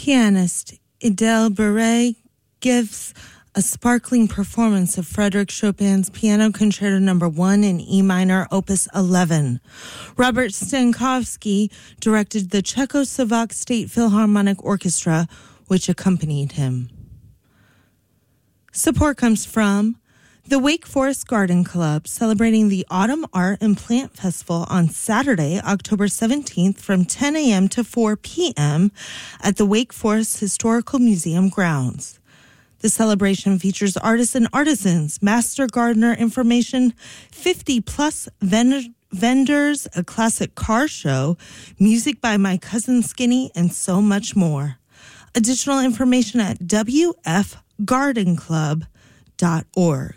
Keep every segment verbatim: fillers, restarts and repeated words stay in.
Pianist Adele Barret gives a sparkling performance of Frédéric Chopin's Piano Concerto Number One in E minor, Opus eleven. Robert Stankowski directed the Czechoslovak State Philharmonic Orchestra, which accompanied him. Support comes from the Wake Forest Garden Club, celebrating the Autumn Art and Plant Festival on Saturday, October seventeenth from ten a.m. to four p.m. at the Wake Forest Historical Museum grounds. The celebration features artists and artisans, master gardener information, fifty-plus ven- vendors, a classic car show, music by My Cousin Skinny, and so much more. Additional information at w f garden club dot org.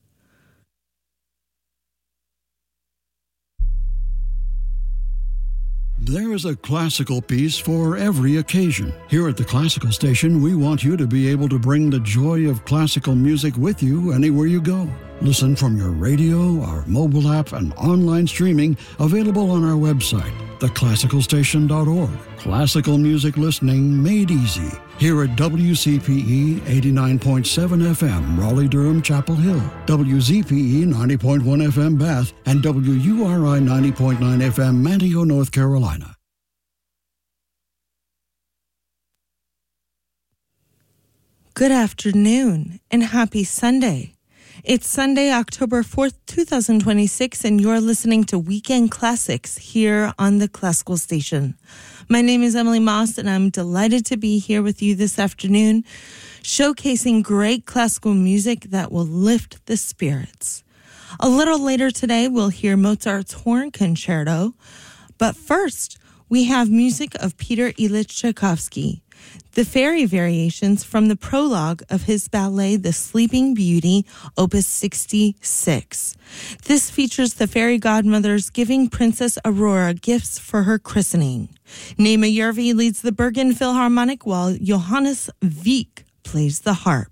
There is a classical piece for every occasion. Here at the Classical Station, we want you to be able to bring the joy of classical music with you anywhere you go. Listen from your radio, our mobile app, and online streaming available on our website, the classical station dot org. Classical music listening made easy. Here at W C P E eighty-nine point seven F M, Raleigh-Durham, Chapel Hill, W Z P E ninety point one F M, Bath, and W U R I ninety point nine F M, Manteo, North Carolina. Good afternoon and happy Sunday. It's Sunday, October fourth, twenty twenty-six, and you're listening to Weekend Classics here on the Classical Station. My name is Emily Moss, and I'm delighted to be here with you this afternoon, showcasing great classical music that will lift the spirits. A little later today, we'll hear Mozart's Horn Concerto, but first, we have music of Peter Ilyich Tchaikovsky, the fairy variations from the prologue of his ballet, The Sleeping Beauty, Opus sixty-six. This features the fairy godmothers giving Princess Aurora gifts for her christening. Nema Järvi leads the Bergen Philharmonic while Johannes Wieck plays the harp.